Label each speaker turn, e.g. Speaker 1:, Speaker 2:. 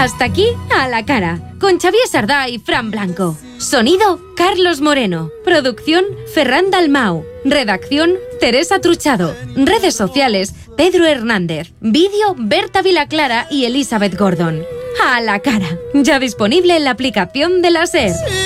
Speaker 1: Hasta aquí A la Cara, con Xavier Sardá y Fran Blanco. Sonido, Carlos Moreno. Producción, Ferran Dalmau. Redacción, Teresa Truchado. Redes sociales, Pedro Hernández. Vídeo, Berta Vilaclara y Elizabeth Gordon. A la Cara, ya disponible en la aplicación de la SER.